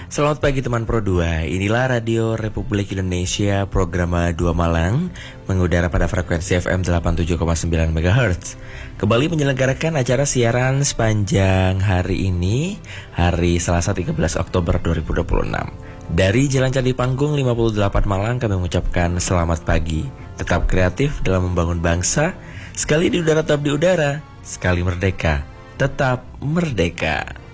Selamat pagi teman Pro 2, inilah Radio Republik Indonesia program 2 Malang mengudara pada frekuensi FM 87,9 MHz. Kembali menyelenggarakan acara siaran sepanjang hari ini, hari Selasa 13 Oktober 2026. Dari Jalan Candi Panggung 58 Malang kami mengucapkan selamat pagi. Tetap kreatif dalam membangun bangsa, sekali di udara tetap di udara, sekali merdeka, tetap merdeka.